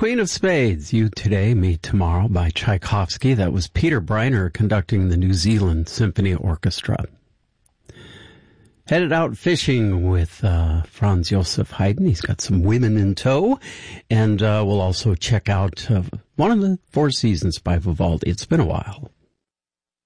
Queen of Spades, You Today, Me Tomorrow by Tchaikovsky. That was Peter Briner conducting the New Zealand Symphony Orchestra. Headed out fishing with Franz Josef Haydn. He's got some women in tow. And we'll also check out one of the Four Seasons by Vivaldi. It's been a while.